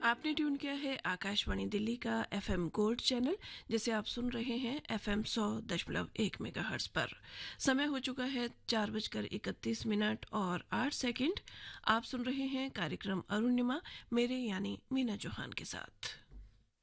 आपने ट्यून किया है आकाशवाणी दिल्ली का एफएम गोल्ड चैनल, जिसे आप सुन रहे हैं एफएम 100.1 मेगाहर्ट्ज पर। समय हो चुका है 4:31 और 8 सेकंड। आप सुन रहे हैं कार्यक्रम अरुणिमा मेरे यानी मीना चौहान के साथ।